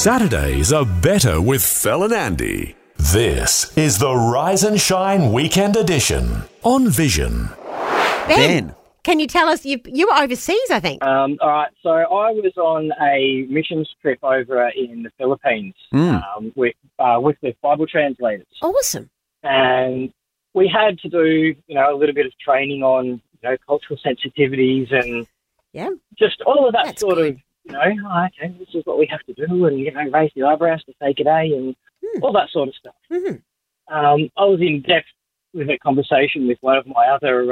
Saturdays are better with Fel and Andy. This is the Rise and Shine Weekend Edition on Vision. Ben, can you tell us, you were overseas, I think? All right, so I was on a missions trip over in the Philippines with the Bible translators. Awesome. And we had to do, a little bit of training on, cultural sensitivities and just all of that. That's sort of, okay, this is what we have to do, and, raise the eyebrows to say g'day and all that sort of stuff. Mm-hmm. I was in depth with a conversation with one of my other,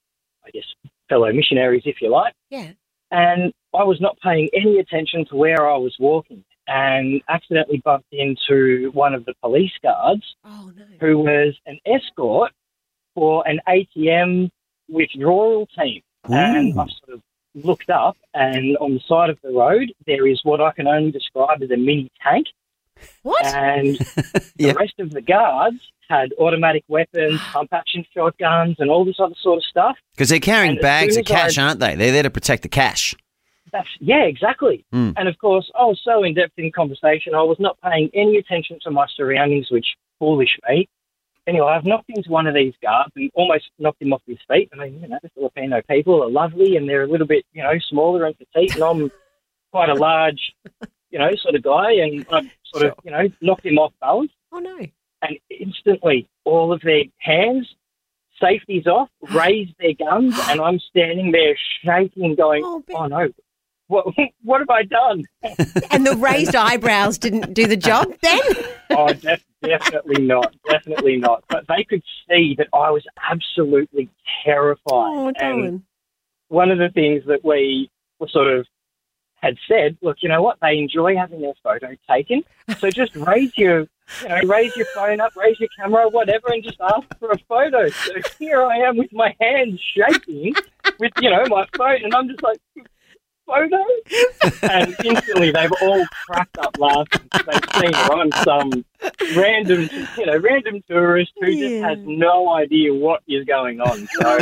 fellow missionaries, if you like. Yeah. And I was not paying any attention to where I was walking and accidentally bumped into one of the police guards who was an escort for an ATM withdrawal team. Ooh. And I sort of looked up, and on the side of the road, there is what I can only describe as a mini tank. What? And the rest of the guards had automatic weapons, pump-action shotguns, and all this other sort of stuff. Because they're carrying bags of cash, aren't they? They're there to protect the cash. Exactly. And, of course, I was so in-depth in conversation, I was not paying any attention to my surroundings, which foolish me. Anyway, I've knocked into one of these guards and almost knocked him off his feet. I mean, the Filipino people are lovely and they're a little bit, smaller and petite, and I'm quite a large, sort of guy, and I sort of, knocked him off balance. Oh, no. And instantly, all of their hands, safety's off, raised their guns, and I'm standing there shaking, going, oh no, what have I done? And the raised eyebrows didn't do the job then? Oh, definitely not. Definitely not. But they could see that I was absolutely terrified. Oh, darling. And one of the things that we were sort of had said, look, you know what? They enjoy having their photo taken. So just raise your phone up, raise your camera, whatever, and just ask for a photo. So here I am with my hands shaking with, my phone, and I'm just like, photo? And instantly they've all cracked up laughing. They've seen I'm some random tourist who just has no idea what is going on. So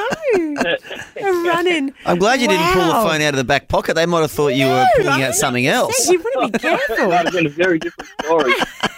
they're running. I'm glad you didn't pull the phone out of the back pocket. They might have thought you were pulling out something else. You want to be careful. That would have been a very different story.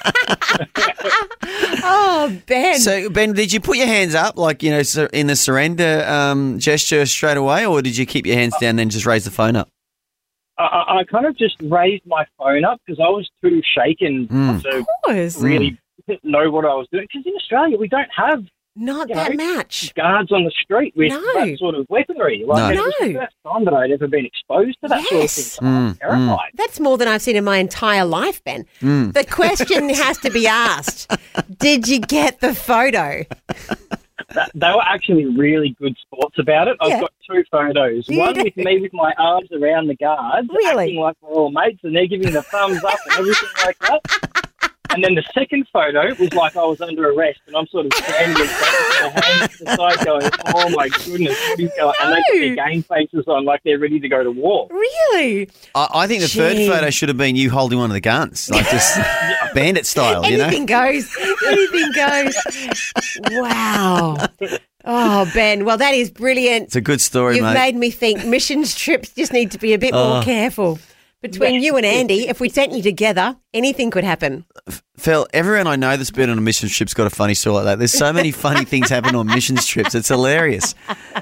Oh, Ben. So, Ben, did you put your hands up, like, in the surrender gesture straight away, or did you keep your hands down and then just raise the phone up? I kind of just raised my phone up because I was too shaken to really know what I was doing. Because in Australia, we don't have that much guards on the street with that sort of weaponry. It was the first time that I'd ever been exposed to that sort of thing. So I was terrified. That's more than I've seen in my entire life, Ben. The question has to be asked, did you get the photo? They were actually really good sports about it. I've got two photos. One with me with my arms around the guards, acting like we're all mates, and they're giving the thumbs up and everything like that. And then the second photo was like I was under arrest, and I'm sort of standing in front with my hands to the side going, oh my goodness, what is going on? And they put their game faces on like they're ready to go to war. Really? I think the third photo should have been you holding one of the guns, like just bandit style, Anything goes. Anything goes. Wow. Oh, Ben, well, that is brilliant. It's a good story, You've mate. made me think missions trips just need to be a bit more careful. Between you and Andy, if we sent you together, anything could happen. Phil, everyone I know that's been on a missions trip's got a funny story like that. There's so many funny things happen on missions trips. It's hilarious.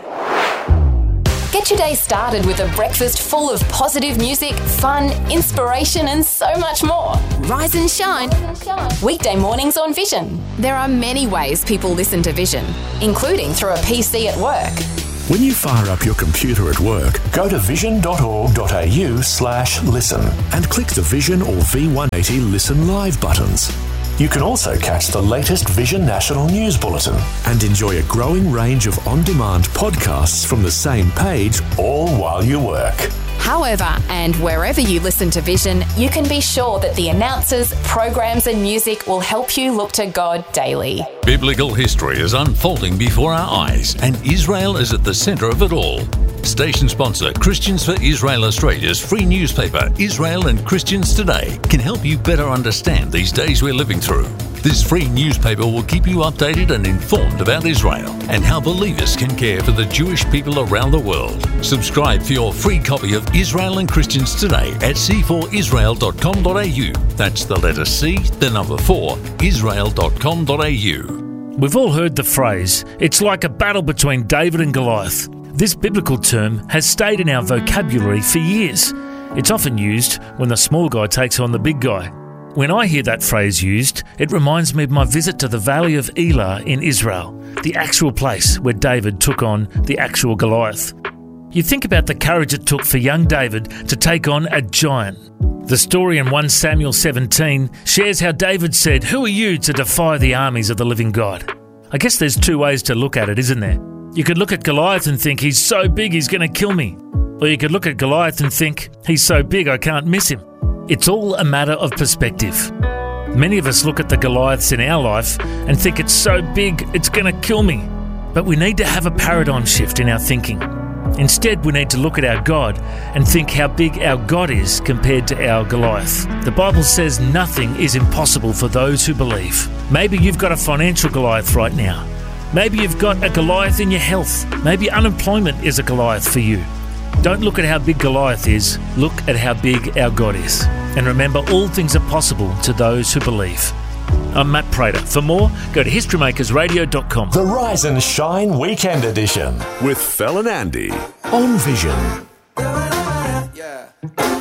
Get your day started with a breakfast full of positive music, fun, inspiration and so much more. Rise and shine. Weekday mornings on Vision. There are many ways people listen to Vision, including through a PC at work. When you fire up your computer at work, go to vision.org.au/listen and click the Vision or V180 Listen Live buttons. You can also catch the latest Vision National News Bulletin and enjoy a growing range of on-demand podcasts from the same page, all while you work. However, and wherever you listen to Vision, you can be sure that the announcers, programs and music will help you look to God daily. Biblical history is unfolding before our eyes, and Israel is at the centre of it all. Station sponsor Christians for Israel Australia's free newspaper, Israel and Christians Today, can help you better understand these days we're living through. This free newspaper will keep you updated and informed about Israel and how believers can care for the Jewish people around the world. Subscribe for your free copy of Israel and Christians Today at c4israel.com.au. That's the letter C, the number 4, israel.com.au. We've all heard the phrase, it's like a battle between David and Goliath. This biblical term has stayed in our vocabulary for years. It's often used when the small guy takes on the big guy. When I hear that phrase used, it reminds me of my visit to the Valley of Elah in Israel, the actual place where David took on the actual Goliath. You think about the courage it took for young David to take on a giant. The story in 1 Samuel 17 shares how David said, "Who are you to defy the armies of the living God?" I guess there's two ways to look at it, isn't there? You could look at Goliath and think, he's so big he's going to kill me. Or you could look at Goliath and think, he's so big I can't miss him. It's all a matter of perspective. Many of us look at the Goliaths in our life and think it's so big it's going to kill me. But we need to have a paradigm shift in our thinking. Instead, we need to look at our God and think how big our God is compared to our Goliath. The Bible says nothing is impossible for those who believe. Maybe you've got a financial Goliath right now. Maybe you've got a Goliath in your health. Maybe unemployment is a Goliath for you. Don't look at how big Goliath is. Look at how big our God is. And remember, all things are possible to those who believe. I'm Matt Prater. For more, go to historymakersradio.com. The Rise and Shine Weekend Edition with Fel and Andy on Vision. Yeah.